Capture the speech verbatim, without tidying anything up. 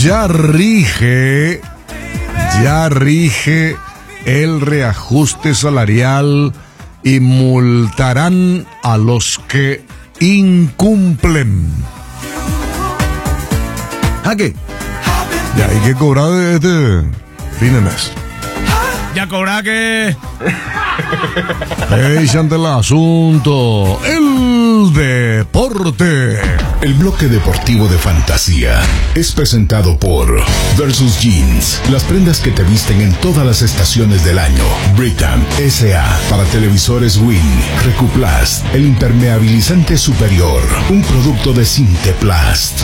ya rige, ya rige el reajuste salarial y multarán a los que incumplen. ¿A qué? Ya hay que cobrar este fin de mes. Ya cobrar que... Ey, ante el asunto, el deporte. El bloque deportivo de fantasía es presentado por Versus Jeans, las prendas que te visten en todas las estaciones del año. Britam S A para televisores Win. Recuplast, el impermeabilizante superior, un producto de Sinteplast.